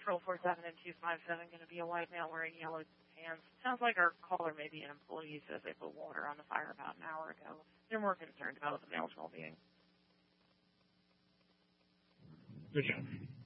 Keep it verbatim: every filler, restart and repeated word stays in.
Patrol four seven and two five seven going to be a white male wearing yellow pants. Sounds like our caller may be an employee, says they put water on the fire about an hour ago. They're more concerned about the male's well-being. Good job.